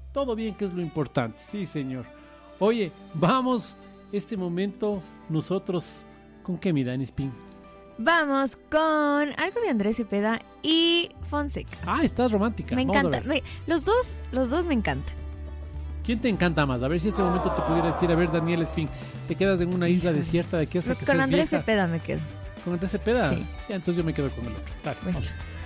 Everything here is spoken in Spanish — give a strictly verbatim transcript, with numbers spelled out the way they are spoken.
Todo bien, que es lo importante. Sí, señor. Oye, vamos, este momento, nosotros, ¿con qué, mi Dani Spin? Vamos con algo de Andrés Cepeda y Fonseca. Ah, estás romántica. Me Vamos a encanta. ver. Me- Los dos, los dos me encantan. ¿Quién te encanta más? A ver si este momento te pudiera decir, a ver, Daniel Spin, te quedas en una isla desierta de aquí hasta que Con seas Andrés vieja. Cepeda me quedo. ¿Con Andrés Cepeda? Sí. Ya, entonces yo me quedo con el otro. Dale, Bueno. vamos.